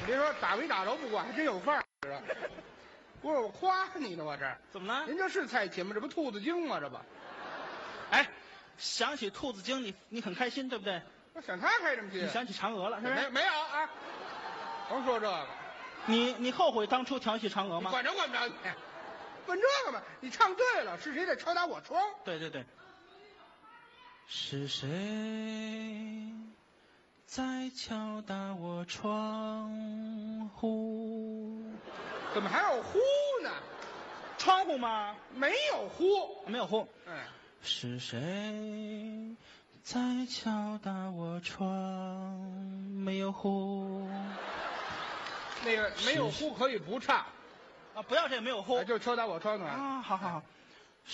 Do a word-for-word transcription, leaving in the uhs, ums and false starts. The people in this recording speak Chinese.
别说打没打着不管，还真有范儿。不是我夸你呢，我这怎么了？ 人家是蔡琴吗？这不兔子精吗？这不， 哎，想起兔子精，你你很开心，对不对？ 我想他开什么心？ 你想起嫦娥了，是不没是？ 没有啊？甭说这个， 你你后悔当初调戏嫦娥吗？ 管着管不着你。问这个嘛？你唱对了，是谁在敲打我窗？ 对对对。是谁在敲打我窗户？ 怎么还有呼呢？ 窗户吗？ 没有呼， 没有呼。 哎， 是谁在敲打我窗？没有呼。 那个没有呼可以不唱啊，不要这个没有呼哎，就敲打我窗暖。 啊，好好好。